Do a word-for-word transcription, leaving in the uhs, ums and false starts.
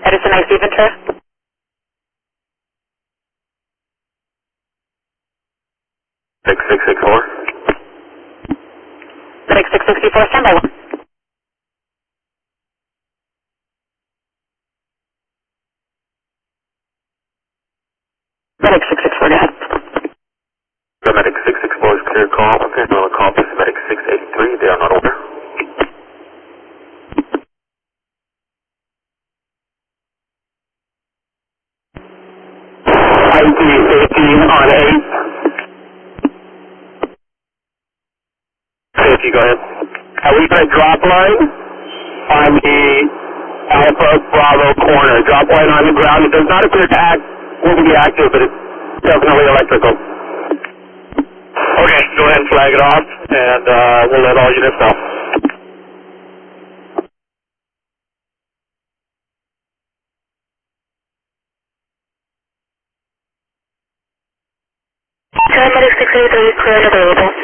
Edison I C Ventura. six six six four. six six six four, standby one. Medic six six four, go ahead. The Medic six six four is clear call. Okay, no call to Medic six eighty-three. They are not over. I D fifteen on eight. Safety, go ahead. Uh, we got a drop line on the Alpha Bravo corner. Drop line on the ground. It does not appear to act, will be active, but it's definitely electrical. Okay, go ahead and flag it off, and uh, we'll let all units know. Medic six eighty-three, clear and available.